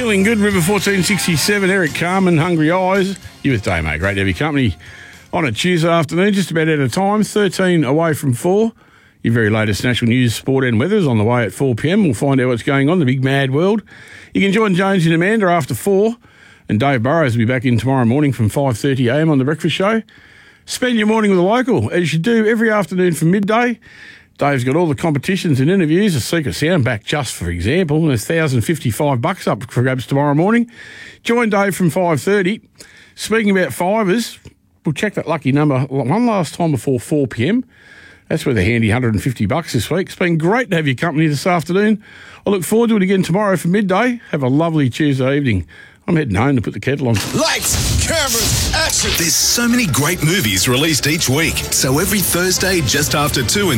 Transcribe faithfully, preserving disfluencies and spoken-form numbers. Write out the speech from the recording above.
Feeling good, River fourteen sixty-seven, Eric Carmen, Hungry Eyes. You with Day, mate. Great to have your company on a Tuesday afternoon, just about out of time, thirteen away from four. Your very latest national news, sport and weather is on the way at four p m. We'll find out what's going on in the big mad world. You can join Jones and Amanda after four, and Dave Burrows will be back in tomorrow morning from five thirty a m on The Breakfast Show. Spend your morning with a local, as you do every afternoon from midday. Dave's got all the competitions and interviews. A Secret Sound back just for example, and there's one thousand fifty-five bucks up for grabs tomorrow morning. Join Dave from five thirty. Speaking about fivers, we'll check that lucky number one last time before four p m. That's worth a handy one hundred fifty bucks this week. It's been great to have your company this afternoon. I look forward to it again tomorrow for midday. Have a lovely Tuesday evening. I'm heading home to put the kettle on. Lights, cameras, action. There's so many great movies released each week. So every Thursday just after two